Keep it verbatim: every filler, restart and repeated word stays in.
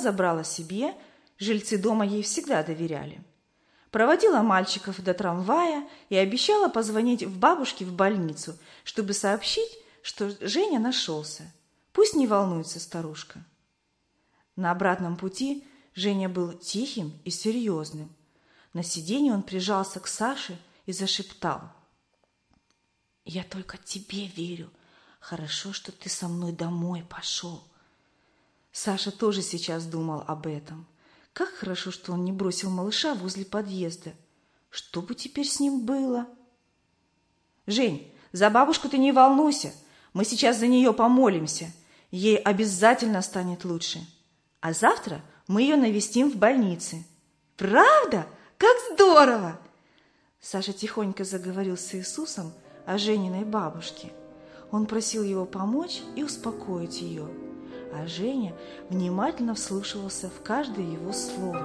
забрала себе, жильцы дома ей всегда доверяли. Проводила мальчиков до трамвая и обещала позвонить в бабушке в больницу, чтобы сообщить, что Женя нашелся. Пусть не волнуется старушка. На обратном пути Женя был тихим и серьезным. На сиденье он прижался к Саше и зашептал: «Я только тебе верю. Хорошо, что ты со мной домой пошел». Саша тоже сейчас думал об этом. Как хорошо, что он не бросил малыша возле подъезда. Что бы теперь с ним было? «Жень, за бабушку ты не волнуйся. Мы сейчас за нее помолимся. Ей обязательно станет лучше. А завтра мы ее навестим в больнице». «Правда? Как здорово!» Саша тихонько заговорил с Иисусом о Жениной бабушке. Он просил его помочь и успокоить ее, а Женя внимательно вслушивался в каждое его слово.